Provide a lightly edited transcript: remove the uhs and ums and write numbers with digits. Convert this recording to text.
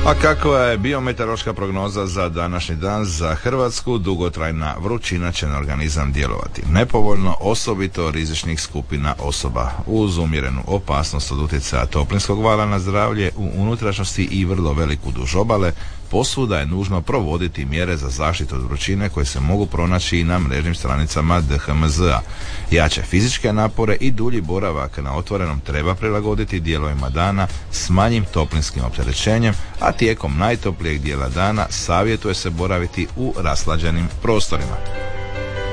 A kakva je biometeorološka prognoza za današnji dan? Za Hrvatsku dugotrajna vrućina će na organizam djelovati nepovoljno, osobito rizičnih skupina osoba, uz umjerenu opasnost od utjecaja toplinskog vala na zdravlje u unutrašnjosti i vrlo veliku duž obale. Posvuda je nužno provoditi mjere za zaštitu od vrućine koje se mogu pronaći i na mrežnim stranicama DHMZ-a. Jače fizičke napore i dulji boravak na otvorenom treba prilagoditi dijelovima dana s manjim toplinskim opterećenjem, a tijekom najtoplijeg dijela dana savjetuje se boraviti u rashlađenim prostorima.